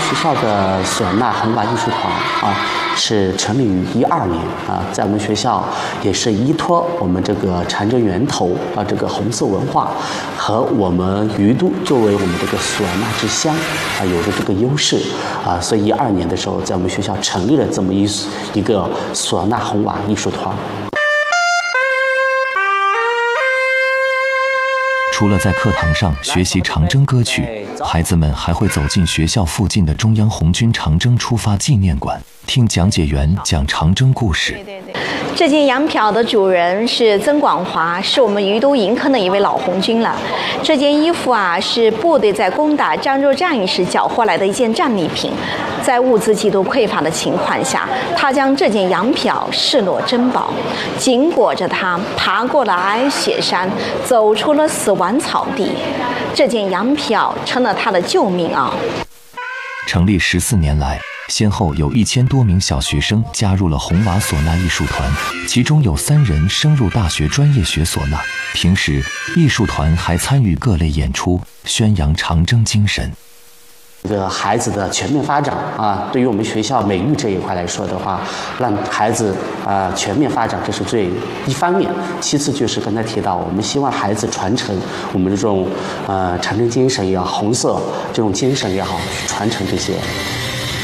学校的唢呐红瓦艺术团啊，是成立于12年啊，在我们学校也是依托我们这个长征源头啊，这个红色文化和我们于都作为我们这个唢呐之乡啊，有着这个优势啊，所以12年的时候，在我们学校成立了这么一个唢呐红瓦艺术团。 除了在课堂上学习长征歌曲，孩子们还会走进学校附近的中央红军长征出发纪念馆，听讲解员讲长征故事。 这件洋瓢的主人是曾广华，是我们于都营坑的一位老红军了。这件衣服啊，是部队在攻打漳州战役时缴获来的一件战利品。在物资极度匮乏的情况下，他将这件洋瓢视若珍宝，紧裹着它爬过了皑皑雪山，走出了死亡草地。这件洋瓢成了他的救命袄。 成立14年来，先后有1000多名小学生加入了红瓦唢呐艺术团，其中有3人升入大学专业学唢呐。平时，艺术团还参与各类演出，宣扬长征精神。 这个孩子的全面发展啊，对于我们学校美育这一块来说的话，让孩子全面发展，这是一方面。其次就是刚才提到，我们希望孩子传承我们这种长征精神也好，红色这种精神也好，传承这些。